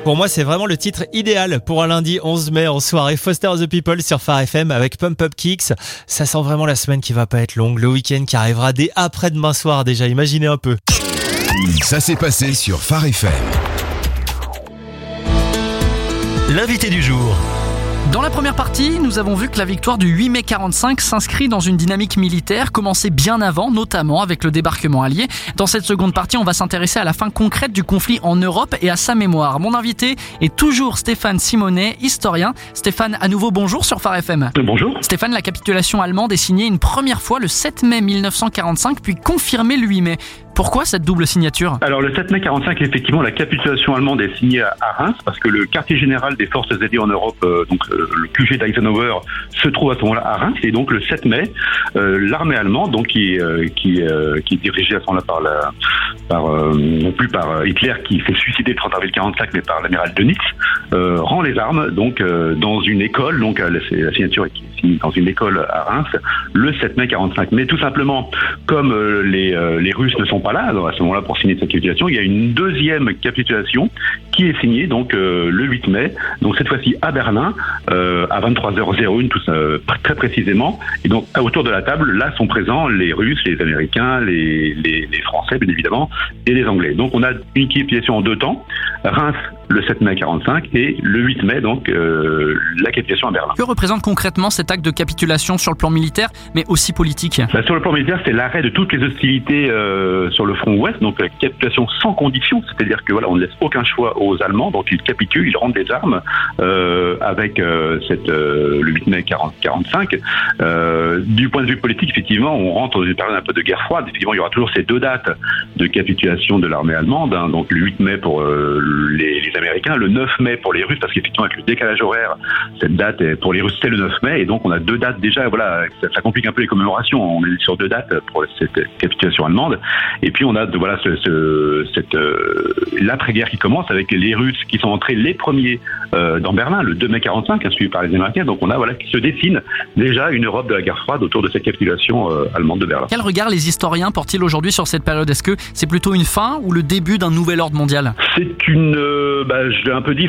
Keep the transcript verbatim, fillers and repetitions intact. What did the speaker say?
Pour moi, c'est vraiment le titre idéal pour un lundi onze mai en soirée Foster the People sur Phare F M avec Pump Up Kicks. Ça sent vraiment la semaine qui va pas être longue, le week-end qui arrivera dès après-demain soir déjà, imaginez un peu. Ça s'est passé sur Phare F M. L'invité du jour. Dans la première partie, nous avons vu que la victoire du huit mai quarante-cinq s'inscrit dans une dynamique militaire commencée bien avant, notamment avec le débarquement allié. Dans cette seconde partie, on va s'intéresser à la fin concrète du conflit en Europe et à sa mémoire. Mon invité est toujours Stéphane Simonet, historien. Stéphane, à nouveau bonjour sur Phare F M. Bonjour. Stéphane, la capitulation allemande est signée une première fois le sept mai mille neuf cent quarante-cinq, puis confirmée le huit mai. Pourquoi cette double signature ? Alors le sept mai quarante-cinq, effectivement, la capitulation allemande est signée à Reims parce que le quartier général des forces alliées en Europe, euh, donc euh, le Q G d'Eisenhower, se trouve à ce moment-là à Reims. Et donc le sept mai, euh, l'armée allemande, donc qui euh, qui euh, qui est dirigée à ce moment-là par la par euh, non plus par Hitler qui s'est suicidé le trente avril quarante-cinq, mais par l'amiral Dönitz, euh, rend les armes donc euh, dans une école. Donc la, la signature est signée dans une école à Reims le sept mai quarante-cinq. Mais tout simplement, comme euh, les euh, les Russes ne sont pas là à ce moment-là pour signer cette capitulation, il y a une deuxième capitulation qui est signée donc euh, le huit mai, donc cette fois-ci à Berlin euh, à vingt-trois heures un, tout ça, euh, très précisément. Et donc autour de la table là sont présents les Russes, les Américains, les, les, les Français bien évidemment et les Anglais. Donc on a une capitulation en deux temps, Reims le sept mai quarante-cinq et le huit mai donc euh, la capitulation à Berlin. Que représente concrètement cet acte de capitulation sur le plan militaire mais aussi politique ? Bah, sur le plan militaire, c'est l'arrêt de toutes les hostilités euh, sur le front ouest, donc la capitulation sans condition, c'est-à-dire que voilà, on ne laisse aucun choix aux Allemands, donc ils capitulent, ils rendent des armes euh, avec euh, cette euh, le huit mai quarante-cinq. Euh, du point de vue politique, effectivement, on rentre dans une période un peu de guerre froide. Effectivement, il y aura toujours ces deux dates de capitulation de l'armée allemande, hein, donc le huit mai pour euh, les, les Américains, le neuf mai pour les Russes, parce qu'effectivement avec le décalage horaire, cette date est, pour les Russes c'est le neuf mai, et donc on a deux dates déjà. Voilà, ça, ça complique un peu les commémorations. On est sur deux dates pour cette capitulation allemande, et puis on a de, voilà ce, ce, cette euh, l'après-guerre qui commence avec les Russes qui sont entrés les premiers euh, dans Berlin le deux mai quarante-cinq, hein, suivi par les Américains. Donc on a voilà qui se dessine déjà une Europe de la guerre froide autour de cette capitulation euh, allemande de Berlin. Quel regard les historiens portent-ils aujourd'hui sur cette période ? Est-ce que c'est plutôt une fin ou le début d'un nouvel ordre mondial ? C'est une, euh, bah, je l'ai un peu dit,